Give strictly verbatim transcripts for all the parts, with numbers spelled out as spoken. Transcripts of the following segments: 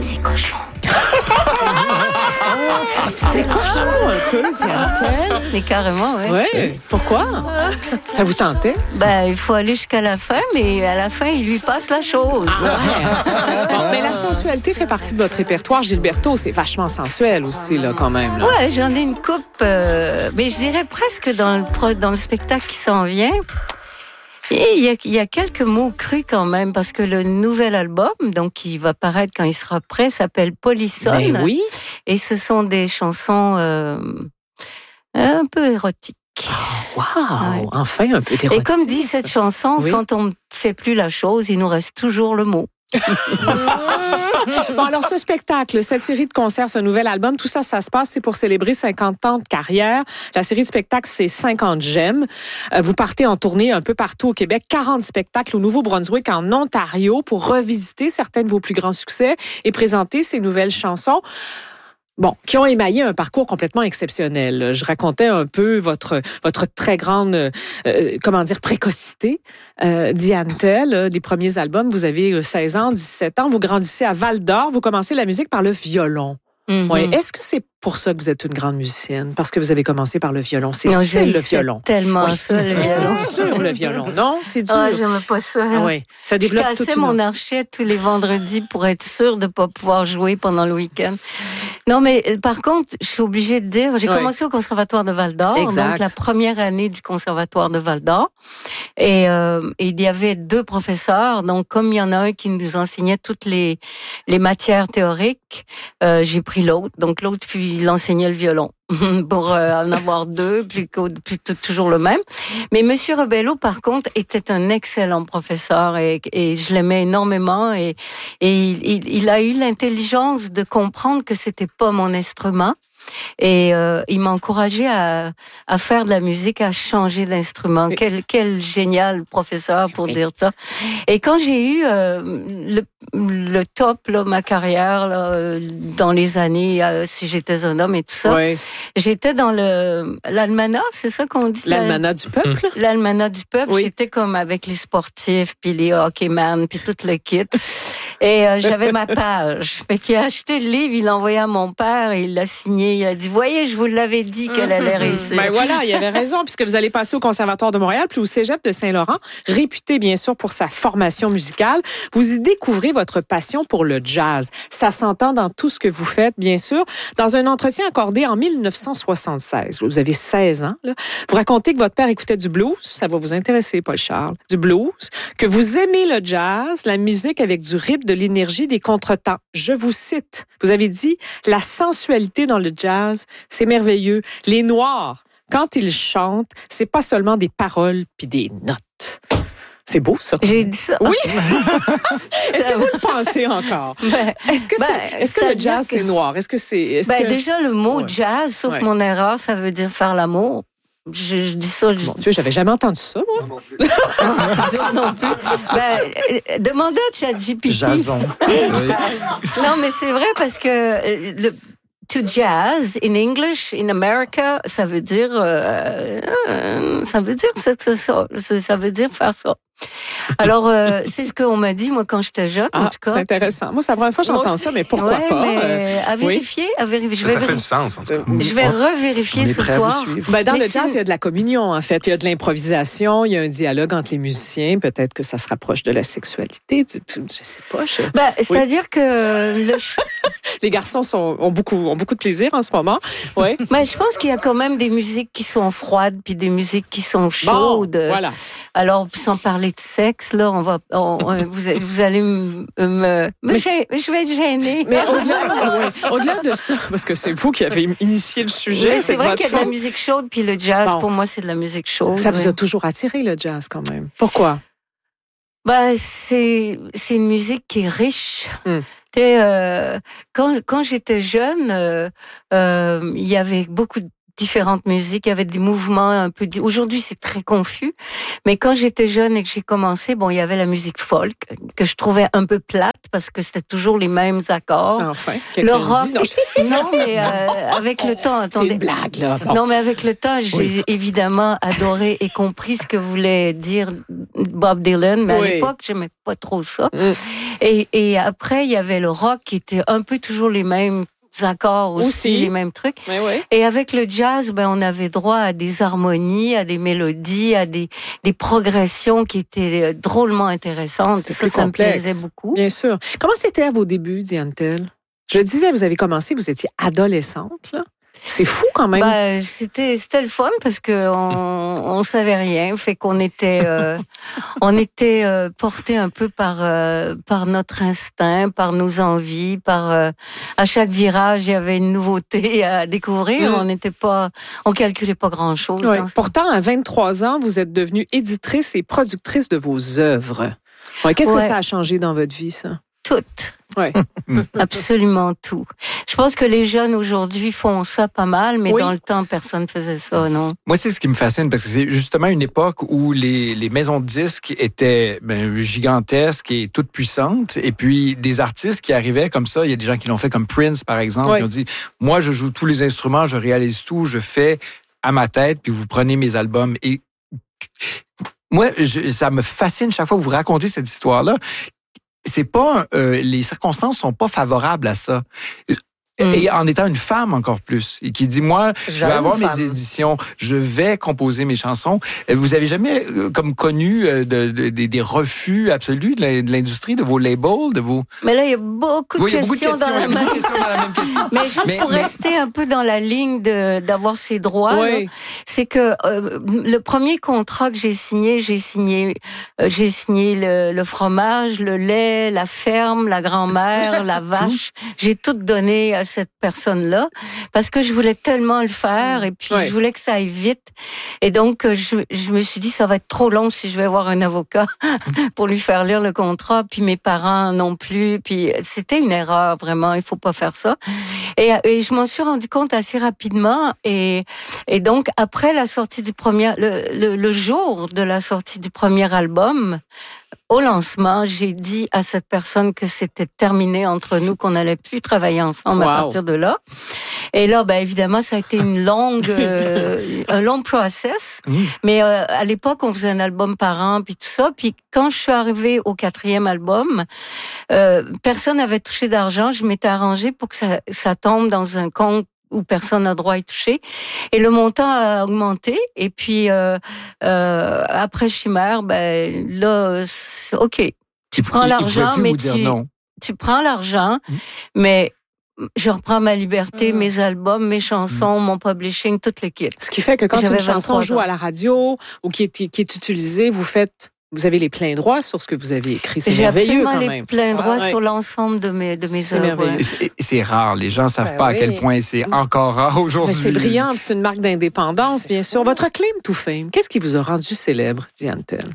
C'est cochon. C'est cochon un peu, Diane-t-elle. Mais carrément, oui. Oui. Pourquoi? Ça vous tentait? Ben, il faut aller jusqu'à la fin, mais à la fin, il lui passe la chose. Ah, bon, mais la sensualité fait partie de votre répertoire. Gilberto, c'est vachement sensuel aussi, là, quand même. Là. Ouais, j'en ai une coupe, euh, mais je dirais presque dans le, pro, dans le spectacle qui s'en vient. Et il y a, il y a quelques mots crus quand même, parce que le nouvel album, donc qui va paraître quand il sera prêt, s'appelle Polysone. Ben oui. Et ce sont des chansons euh, un peu érotiques. Oh, wow! Ouais. Enfin, un peu d'érotisme. Et comme dit cette chanson, oui. Quand on ne fait plus la chose, il nous reste toujours le mot. Bon, alors, ce spectacle, cette série de concerts, ce nouvel album, tout ça, ça se passe, c'est pour célébrer cinquante ans de carrière. La série de spectacles, c'est cinquante gemmes. Euh, vous partez en tournée un peu partout au Québec, quarante spectacles au Nouveau-Brunswick, en Ontario, pour revisiter certains de vos plus grands succès et présenter ces nouvelles chansons. Bon, qui ont émaillé un parcours complètement exceptionnel. Je racontais un peu votre votre très grande, euh, comment dire, précocité. Euh, Diane-t-elle, des premiers albums, vous avez seize ans, dix-sept ans, vous grandissez à Val-d'Or, vous commencez la musique par le violon. Mm-hmm. Ouais. Est-ce que c'est pour ça que vous êtes une grande musicienne? Parce que vous avez commencé par le violon. C'est non, difficile, le violon. C'est tellement oui, ça, le violon. C'est dur, le violon. Non, c'est dur. Ah, oh, j'aime pas ça. Ah, oui. Ça développe je cassais mon archet tous les vendredis pour être sûre de pas pouvoir jouer pendant le week-end. Non, mais par contre, je suis obligée de dire, j'ai oui. commencé au Conservatoire de Val-d'Or, exact. Donc la première année du Conservatoire de Val-d'Or. Et, euh, et il y avait deux professeurs. Donc, comme il y en a un qui nous enseignait toutes les, les matières théoriques, euh, j'ai pris l'autre. Donc, l'autre, il enseignait le violon. Pour euh, en avoir deux, plus que plus, toujours le même. Mais Monsieur Rebello, par contre, était un excellent professeur et, et je l'aimais énormément et, et il, il, il a eu l'intelligence de comprendre que c'était pas mon instrument. Et euh, il m'a encouragé à, à faire de la musique, à changer d'instrument. Oui. Quel, quel génial professeur pour oui. dire ça. Et quand j'ai eu euh, le, le top, là, ma carrière, là, dans les années, euh, si j'étais un homme et tout ça, oui. j'étais dans le l'almanach, c'est ça qu'on dit? L'almanach du peuple? L'almanach du peuple. Oui. J'étais comme avec les sportifs, puis les hockeyman, puis tout le kit. Et euh, j'avais ma page. Fait qu'il a acheté le livre, il l'a envoyé à mon père et il l'a signé. Il a dit, voyez, je vous l'avais dit qu'elle allait réussir. Ben voilà, il avait raison, puisque vous allez passer au Conservatoire de Montréal, puis au Cégep de Saint-Laurent, réputé bien sûr pour sa formation musicale. Vous y découvrez votre passion pour le jazz. Ça s'entend dans tout ce que vous faites, bien sûr. Dans un entretien accordé en dix-neuf cent soixante-seize, vous avez seize ans, là, vous racontez que votre père écoutait du blues, ça va vous intéresser, Paul Charles, du blues, que vous aimez le jazz, la musique avec du rythme, de l'énergie, des contretemps. Je vous cite, vous avez dit, la sensualité dans le jazz, c'est merveilleux. Les Noirs, quand ils chantent, c'est pas seulement des paroles puis des notes. C'est beau, ça. J'ai dit ça. Oui. Est-ce que vous le pensez encore? Ben, est-ce que, ben, c'est, est-ce que le jazz, que... c'est noir? Est-ce que c'est... Est-ce ben, que... Déjà, le mot ouais. jazz, sauf ouais. mon erreur, ça veut dire faire l'amour. Je, je dis ça. Je... Mon Dieu, j'avais jamais entendu ça, moi. Non plus. non plus. Ben, euh, demandez à ChatGPT. Jason. Non, mais c'est vrai parce que euh, le to jazz in English in America, ça veut dire, euh, euh, ça veut dire ça, ça, ça, ça veut dire faire ça. Alors, euh, c'est ce qu'on m'a dit, moi, quand j'étais jeune, ah, en tout cas. C'est intéressant. Moi, c'est la première fois que j'entends ça, mais pourquoi ouais, pas? Mais euh, à vérifier, oui. à vérifier. Je vais ça vérifier. fait du sens, en tout cas. Je vais revérifier ce soir. Ben, dans mais le jazz, il y a de la communion, en fait. Il y a de l'improvisation, il y a un dialogue entre les musiciens. Peut-être que ça se rapproche de la sexualité. Je sais pas. Je... Ben, c'est-à-dire oui. que... Le... les garçons sont, ont, beaucoup, ont beaucoup de plaisir en ce moment. Ouais. Ben, je pense qu'il y a quand même des musiques qui sont froides puis des musiques qui sont chaudes. Bon, voilà. Alors, sans parler de sexe, là, on va, on, on, vous, vous allez me, me, mais je vais être gênée. Mais au-delà, ouais, au-delà de ça, parce que c'est vous qui avez initié le sujet. Mais c'est, c'est vrai qu'il y a femme. de la musique chaude, puis le jazz, bon. Pour moi, c'est de la musique chaude. Ça vous a toujours attiré, le jazz, quand même. Pourquoi? Ben, c'est, c'est une musique qui est riche. Mm. Euh, quand, quand j'étais jeune, euh, euh, il y avait beaucoup de différentes musiques, il y avait des mouvements un peu... Aujourd'hui, c'est très confus, mais quand j'étais jeune et que j'ai commencé, bon, il y avait la musique folk, que je trouvais un peu plate, parce que c'était toujours les mêmes accords. Enfin, le rock... Dit, non. non, mais euh, avec le temps... Attendez, c'est une blague, là. Bon. Non, mais avec le temps, j'ai oui. évidemment adoré et compris ce que voulait dire Bob Dylan, mais oui. à l'époque, j'aimais pas trop ça. Mm. Et, et après, il y avait le rock qui était un peu toujours les mêmes accords aussi, aussi. les mêmes trucs. Oui, oui. Et avec le jazz, ben, on avait droit à des harmonies, à des mélodies, à des, des progressions qui étaient drôlement intéressantes. C'était ça, plus ça complexe. me plaisait beaucoup. Bien sûr. Comment c'était à vos débuts, Diane-Telle? Je le disais, vous avez commencé, vous étiez adolescente, là. C'est fou quand même. Ben, c'était c'était le fun parce que on on savait rien, fait qu'on était euh, on était euh, porté un peu par euh, par notre instinct, par nos envies, par euh, à chaque virage il y avait une nouveauté à découvrir. Mm. On n'était pas on calculait pas grand chose. Oui. Pourtant, à vingt-trois ans, vous êtes devenue éditrice et productrice de vos œuvres. Ouais, qu'est-ce ouais. que ça a changé dans votre vie, ça? Tout. Ouais. Absolument tout. Je pense que les jeunes aujourd'hui font ça pas mal, mais oui. dans le temps, personne faisait ça, non? Moi, c'est ce qui me fascine, parce que c'est justement une époque où les, les maisons de disques étaient ben, gigantesques et toutes puissantes, et puis des artistes qui arrivaient comme ça, il y a des gens qui l'ont fait comme Prince, par exemple, oui. qui ont dit, moi, je joue tous les instruments, je réalise tout, je fais à ma tête, puis vous prenez mes albums. Et moi, je, ça me fascine chaque fois que vous racontez cette histoire-là. C'est pas euh, les circonstances sont pas favorables à ça. Mm. Et en étant une femme encore plus, et qui dit moi, je vais avoir mes éditions, je vais composer mes chansons. Vous avez jamais euh, comme connu euh, de, de, de, des refus absolus de l'industrie, de vos labels, de vos. Mais là, il y a beaucoup de, oui, questions, il y a beaucoup de questions dans, la même... questions dans la même question. Mais juste mais, pour mais... rester un peu dans la ligne de d'avoir ses droits, oui. c'est que euh, le premier contrat que j'ai signé, j'ai signé, euh, j'ai signé le, le fromage, le lait, la ferme, la grand-mère, la vache. J'ai tout donné à cette personne-là parce que je voulais tellement le faire et puis ouais. je voulais que ça aille vite. Et donc, je, je me suis dit, ça va être trop long si je vais voir un avocat pour lui faire lire le contrat, puis mes parents non plus. Puis c'était une erreur, vraiment, il faut pas faire ça. Et, et je m'en suis rendu compte assez rapidement. Et, et donc, après la sortie du premier, le, le, le jour de la sortie du premier album, au lancement, j'ai dit à cette personne que c'était terminé entre nous, qu'on n'allait plus travailler ensemble wow. à partir de là. Et là, ben évidemment, ça a été une longue, euh, un long process. Mmh. Mais euh, à l'époque, on faisait un album par an, puis tout ça. Puis quand je suis arrivée au quatrième album, euh, personne n'avait touché d'argent. Je m'étais arrangée pour que ça, ça tombe dans un compte où personne n'a droit à y toucher. Et le montant a augmenté. Et puis, euh, euh, après Chimère, ben là, OK, tu prends l'argent, mais tu, tu prends l'argent, mmh. mais je reprends ma liberté, mmh. mes albums, mes chansons, mmh. mon publishing, toute l'équipe. Ce qui fait que quand une chanson joue à la radio ou qui est, qui est utilisée, vous faites... Vous avez les pleins droits sur ce que vous avez écrit. C'est merveilleux quand même. J'ai absolument les pleins droits ah, ouais. sur l'ensemble de mes, de mes œuvres. C'est rare. Les gens ne savent ben pas oui. à quel point c'est encore rare aujourd'hui. C'est brillant. C'est une marque d'indépendance, bien sûr. Votre claim to fame, qu'est-ce qui vous a rendu célèbre, Diane-Telle?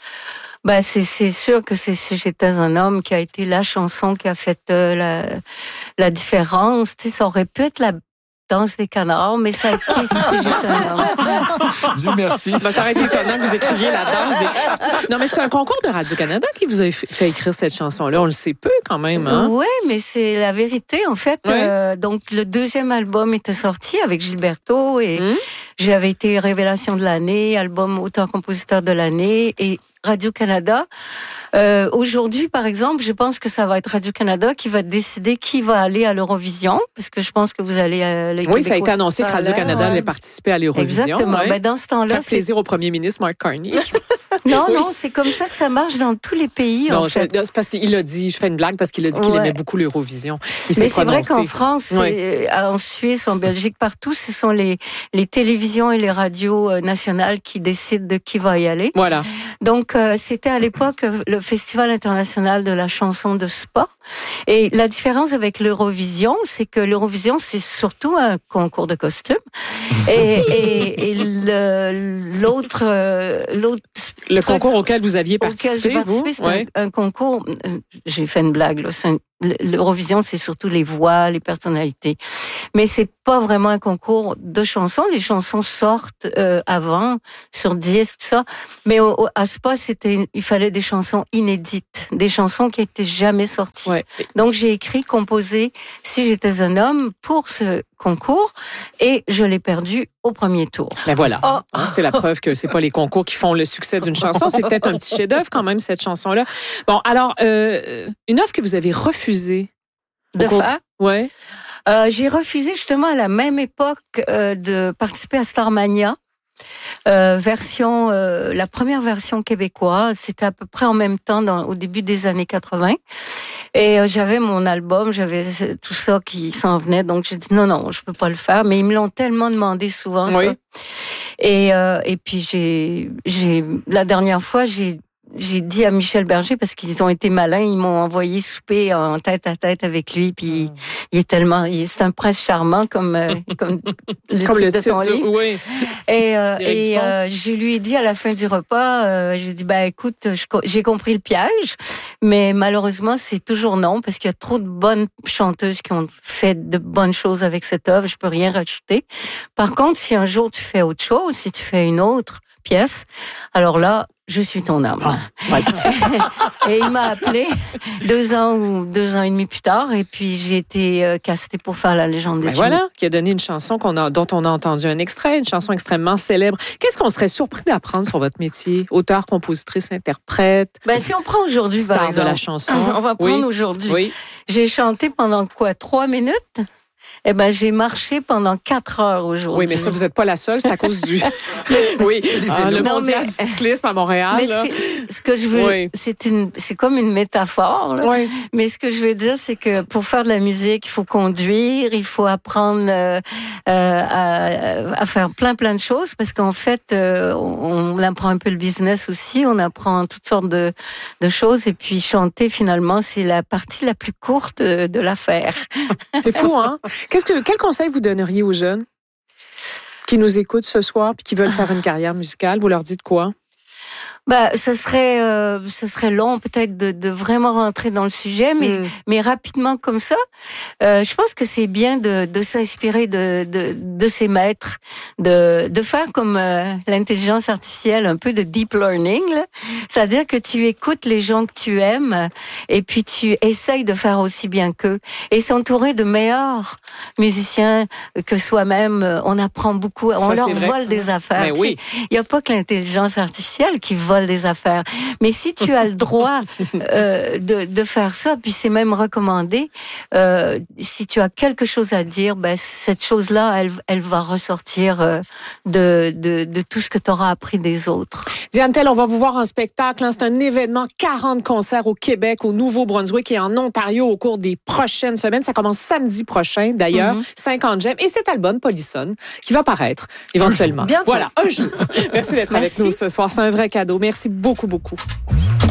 Ben, c'est, c'est sûr que c'est Si j'étais un homme qui a été la chanson qui a fait euh, la, la différence. Tu sais, ça aurait pu être la Danse des canards, mais ça a été Si j'étais un homme. Dieu merci. Ben, ça aurait été étonnant que vous écriviez la danse des... Non, mais c'est un concours de Radio-Canada qui vous a fait écrire cette chanson-là. On le sait peu quand même, hein? Oui, mais c'est la vérité, en fait. Ouais. Euh, donc, le deuxième album était sorti avec Gilberto et mmh. j'avais été révélation de l'année, album auteur-compositeur de l'année et Radio-Canada. Euh, aujourd'hui, par exemple, je pense que ça va être Radio-Canada qui va décider qui va aller à l'Eurovision, parce que je pense que vous allez à l'Eurovision. Oui, ça a été annoncé que Radio-Canada ouais. allait participer à l'Eurovision. Exactement. Ouais. Ben, dans ce temps-là, c'est plaisir au premier ministre Mark Carney, je pense. Non, oui. non, c'est comme ça que ça marche dans tous les pays, non, en fait. Je, c'est parce qu'il a dit, je fais une blague parce qu'il a dit qu'il ouais. aimait beaucoup l'Eurovision. Il Mais c'est vrai qu'en France, ouais. en Suisse, en Belgique, partout, ce sont les, les télévisions et les radios nationales qui décident de qui va y aller. Voilà. Donc, euh, c'était à l'époque le Festival international de la chanson de Spa. Et la différence avec l'Eurovision, c'est que l'Eurovision, c'est surtout un concours de costumes. Et, et, et le, l'autre, euh, l'autre... Le concours auquel vous aviez participé, auquel j'ai participé, vous? c'est ouais. un, un concours... J'ai fait une blague, là. C'est un, l'Eurovision, c'est surtout les voix, les personnalités. Mais c'est pas vraiment un concours de chansons. Les chansons sortent euh, avant, sur disque, tout ça. Mais au, au, à Spa, c'était une, il fallait des chansons inédites, des chansons qui étaient jamais sorties. Ouais. Donc j'ai écrit, composé Si j'étais un homme pour ce concours et je l'ai perdu au premier tour. Ben voilà, oh. hein, c'est la preuve que c'est pas les concours qui font le succès d'une chanson, c'est peut-être un petit chef-d'œuvre quand même cette chanson-là. Bon, alors euh, une offre que vous avez refusée de faire. Ouais. Euh, j'ai refusé justement à la même époque euh, de participer à Starmania. Euh, version, euh, la première version québécoise, c'était à peu près en même temps, dans, au début des années quatre-vingts. Et euh, j'avais mon album, j'avais tout ça qui s'en venait, donc j'ai dit non, non, je peux pas le faire. Mais ils me l'ont tellement demandé souvent, oui. ça. Et euh, et puis j'ai, j'ai la dernière fois, j'ai J'ai dit à Michel Berger, parce qu'ils ont été malins, ils m'ont envoyé souper en tête à tête avec lui, puis mmh. il est tellement, il, c'est un prince charmant comme euh, comme le comme titre le de ton titre, livre. Oui. Et, euh, et euh, je lui ai dit à la fin du repas, euh, j'ai dit bah écoute, je, j'ai compris le piège, mais malheureusement c'est toujours non parce qu'il y a trop de bonnes chanteuses qui ont fait de bonnes choses avec cette œuvre, je peux rien rajouter. Par contre, si un jour tu fais autre chose, si tu fais une autre pièce, alors là je suis ton âme. Ah, ouais. Et il m'a appelé deux ans ou deux ans et demi plus tard, et puis j'ai été euh, castée pour faire La légende de ben Jimmy. Voilà, qui a donné une chanson qu'on a, dont on a entendu un extrait, une chanson extrêmement célèbre. Qu'est-ce qu'on serait surpris d'apprendre sur votre métier, auteur, compositrice, interprète? Ben si on prend aujourd'hui, star par exemple, de la chanson, on va prendre oui. aujourd'hui. Oui. J'ai chanté pendant quoi, trois minutes? Eh ben, j'ai marché pendant quatre heures aujourd'hui. Oui, mais ça, vous n'êtes pas la seule, c'est à cause du... oui, ah, le non, mondial mais... du cyclisme à Montréal. Mais là. Ce, que, ce que je veux, oui. c'est une, c'est comme une métaphore. Là. Oui. Mais ce que je veux dire, c'est que pour faire de la musique, il faut conduire, il faut apprendre euh, à, à faire plein, plein de choses, parce qu'en fait, euh, on, on apprend un peu le business aussi, on apprend toutes sortes de, de choses, et puis chanter, finalement, c'est la partie la plus courte de, de l'affaire. C'est fou, hein? Qu'est-ce que, quel conseil vous donneriez aux jeunes qui nous écoutent ce soir puis qui veulent faire une carrière musicale? Vous leur dites quoi? Bah, ce serait, euh, ce serait long peut-être de, de vraiment rentrer dans le sujet, mais, mm. mais rapidement comme ça, euh, je pense que c'est bien de, de s'inspirer de, de, de ses maîtres, de, de faire comme euh, l'intelligence artificielle, un peu de deep learning, là. C'est-à-dire que tu écoutes les gens que tu aimes et puis tu essayes de faire aussi bien qu'eux et s'entourer de meilleurs musiciens que soi-même. On apprend beaucoup, on ça, leur vole des affaires. Mais oui. Il n'y a pas que l'intelligence artificielle qui vole des affaires. Mais si tu as le droit euh, de, de faire ça, puis c'est même recommandé, euh, si tu as quelque chose à dire, ben, cette chose-là, elle, elle va ressortir euh, de, de, de tout ce que tu auras appris des autres. Diane Tell, on va vous voir en spectacle. Hein. C'est un événement, quarante concerts au Québec, au Nouveau-Brunswick et en Ontario au cours des prochaines semaines. Ça commence samedi prochain, d'ailleurs. Mm-hmm. cinquante gemmes. Et cet album, Polissonne, qui va paraître éventuellement. Bientôt. Voilà, un jour. Merci d'être Merci. avec nous ce soir. C'est un vrai cadeau. Merci beaucoup, beaucoup.